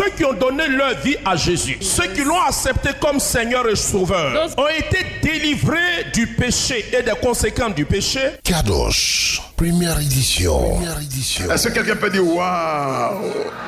ceux qui ont donné leur vie à Jésus, ceux qui l'ont accepté comme Seigneur et Sauveur, ont été délivrés du péché et des conséquences du péché. Kadosh, première édition. Est-ce que quelqu'un peut dire waouh?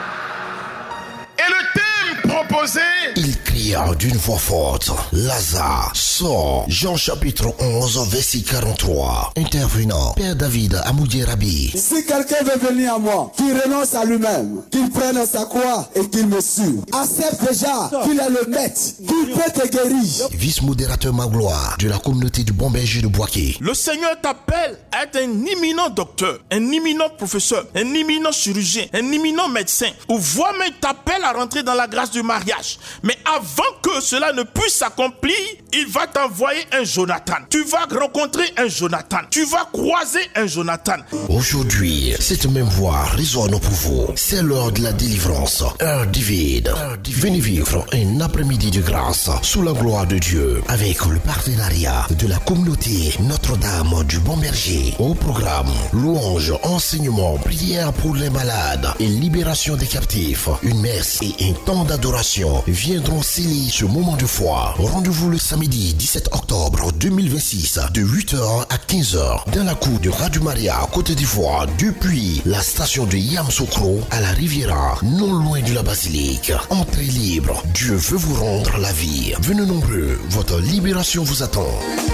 Et le thème proposé, Il cria d'une voix forte, Lazare, sort. Jean chapitre 11, verset 43. Intervenant, Père David Amoudi Rabi. Si quelqu'un veut venir à moi, qu'il renonce à lui-même, qu'il prenne sa croix et qu'il me suive. Accepte déjà qu'il est le maître, qu'il peut te guérir. Vice-modérateur Magloire de la communauté du Bon Berger de Boaké. Le Seigneur t'appelle à être un imminent docteur, un imminent professeur, un imminent chirurgien, un imminent médecin. Ou voire même t'appelle à rentrer dans la grâce du mariage. Mais avant que cela ne puisse s'accomplir, il va t'envoyer un Jonathan. Tu vas rencontrer un Jonathan. Tu vas croiser un Jonathan. Aujourd'hui, cette même voix résonne pour vous. C'est l'heure de la délivrance. Heure divine. Venez vivre un après-midi de grâce sous la gloire de Dieu avec le partenariat de la communauté Notre-Dame du Bon Berger. Au programme, louange, enseignement, prière pour les malades et libération des captifs. Une messe et un temps d'adoration viendront sceller ce moment de foi. Rendez-vous le samedi 17 octobre 2026 de 8h à 15h dans la cour de Radio Maria, Côte d'Ivoire, depuis la station de Yamoussoukro à la Riviera, non loin de la basilique. Entrée libre, Dieu veut vous rendre la vie. Venez nombreux, votre libération vous attend.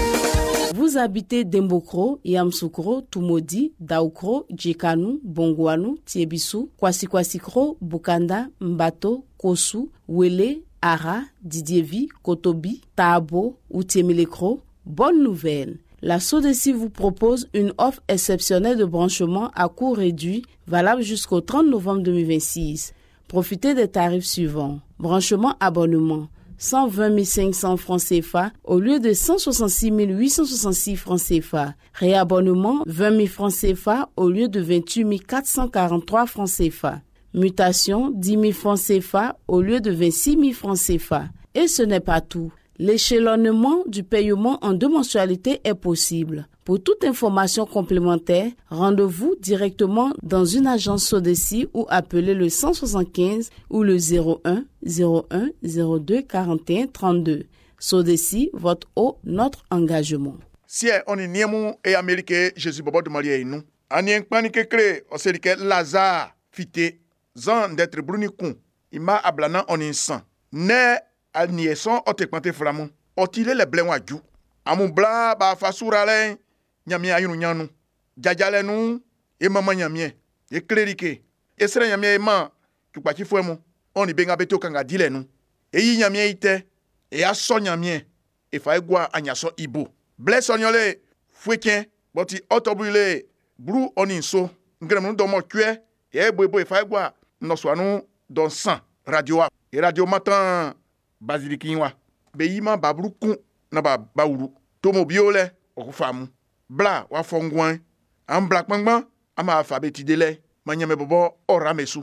Vous habitez Dembokro, Yamoussoukro, Tumodi, Daoukro, Djekanu, Bongouanou, Tiebissou, Kwasi-Kwasikro, Bukanda, Mbato, Kossou, Wele, Ara, Didievi, Kotobi, Taabo ou Tiemelekro. Bonne nouvelle! La SODECI vous propose une offre exceptionnelle de branchement à coût réduit valable jusqu'au 30 novembre 2026. Profitez des tarifs suivants. Branchement abonnement 120 500 francs CFA au lieu de 166 866 francs CFA. Réabonnement 20 000 francs CFA au lieu de 28 443 francs CFA. Mutation 10 000 francs CFA au lieu de 26 000 francs CFA. Et ce n'est pas tout. L'échelonnement du paiement en 2 mensualités est possible. Pour toute information complémentaire, rendez-vous directement dans une agence SODECI ou appelez le 175 ou le 01 01 02 41 32. SODECI, votre eau, notre engagement. si on est niemu et américain Jésus bobo de Maria nous. Anien panique cré, on sait que Lazare fité zan d'être brunicun. Ima ablana on insan. Ne al nieson o te kwante flamon. Otile le blen waju. Amu bla ba fasura len nyamia ayunu nyanu. Jajale nu e mama nyamie. E clerique. E sere nyamie ma ki kwa chifwemo. On y benga beto kanga dile nu. E yi nyamie ite e aso nyamie. E fa egwa anyaso ibo. Bless onyole fwekien boti otobule bru oninso. Ngremu domo kwe e boy fa egwa no swanu don san radio e radio matan basilikinwa. Be yima babru kun na ba bauru. Tomo biole okufamu. Bla wa fongwan. Am black mangban ama alphabeti dele. Manyame bobo oramesu.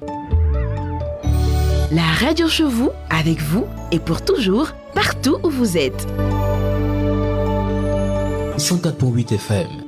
La radio chez vous, avec vous et pour toujours, partout où vous êtes. 104.8 FM.